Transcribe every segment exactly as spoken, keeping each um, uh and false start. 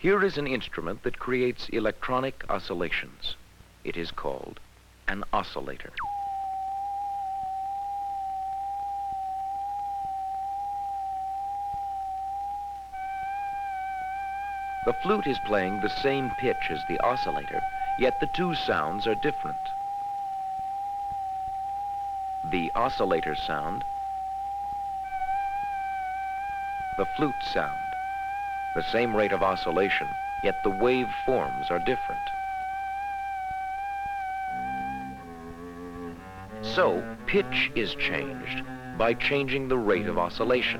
Here is an instrument that creates electronic oscillations. It is called an oscillator. The flute is playing the same pitch as the oscillator, yet the two sounds are different. The oscillator sound, the flute sound. The same rate of oscillation, yet the wave forms are different. So, pitch is changed by changing the rate of oscillation.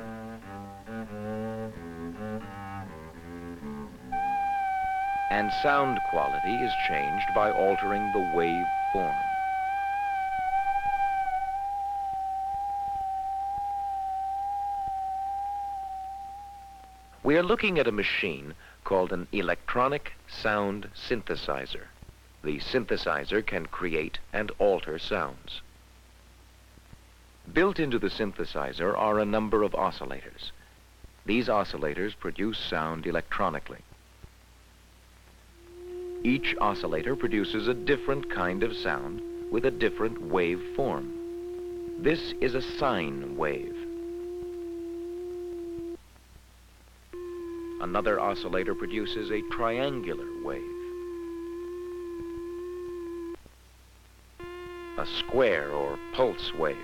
And sound quality is changed by altering the wave form. We are looking at a machine called an electronic sound synthesizer. The synthesizer can create and alter sounds. Built into the synthesizer are a number of oscillators. These oscillators produce sound electronically. Each oscillator produces a different kind of sound with a different wave form. This is a sine wave. Another oscillator produces a triangular wave, a square or pulse wave,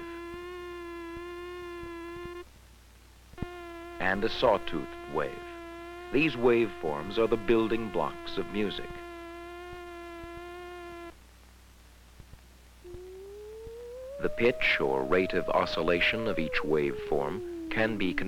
and a sawtooth wave. These waveforms are the building blocks of music. The pitch or rate of oscillation of each waveform can be controlled.